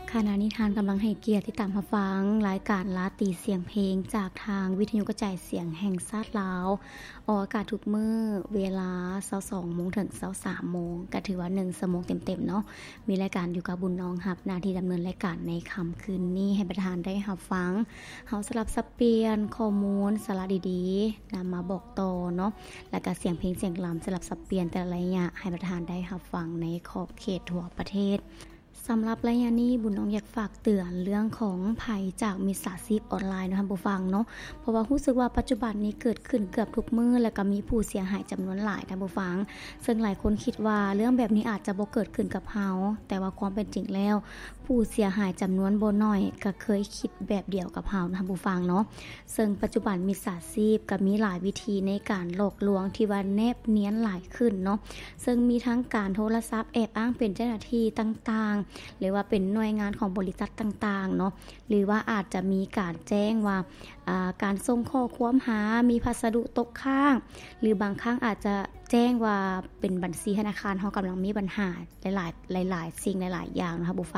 ขณะนี้ทานกำลังให้เกียรติที่ตามรับฟังรายการลาตรีเสียงเพลงจากทางวิทยุกระจายเสียงแห่งชาติลาวออกอากาศทุกมื้อเวลา 22:00 น. ถึง 23:00 น. ก็ถือว่า1ชั่วโมงเต็มๆเนาะมีรายการอยู่กับบุญน้องรับหน้าที่ดำเนินรายการในค่ำคืนนี้ให้ประธานได้รับฟังเฮาสลับสับเปลี่ยนข้อมูลสาระดีๆนำมาบอกต่อเนาะแล้วก็เสียงเพลงเสียงรำสลับสับเปลี่ยนแต่ละระยะให้ประธานได้รับฟังในขอบเขตทั่วประเทศสำหรับระยะนี้บุญน้องอยากฝากเตือนเรื่องของภัยจากมิจฉาชีพออนไลน์นะคะผู้ฟังเนาะเพราะว่ารู้สึกว่าปัจจุบันนี้เกิดขึ้นเกือบทุกมื้อแล้วก็มีผู้เสียหายจำนวนหลายท่านผู้ฟังซึ่งหลายคนคิดว่าเรื่องแบบนี้อาจจะบ่เกิดขึ้นกับเฮาแต่ว่าความเป็นจริงแล้วผู้เสียหายจำนวนบ่น้อยก็เคยคิดแบบเดียวกับเฮาท่านผู้ฟังเนาะซึ่งปัจจุบันมิจฉาชีพก็มีหลายวิธีในการหลอกลวงที่ว่าแนบเนียนหลายขึ้นเนาะซึ่งมีทั้งการโทรศัพท์แอบอ้างเป็นเจ้าหน้าที่ต่างๆหรือว่าเป็นหน่วยงานของบริษัทต่างๆเนาะหรือว่าอาจจะมีการแจ้งว่าการส่งข้อความหามีพัสดุตกค้างหรือบางครั้งอาจจะแจ้งว่าเป็นบัญชีธนาคารเฮากำลังมีปัญหาหลายๆสิ่งหลายๆอย่างนะคะ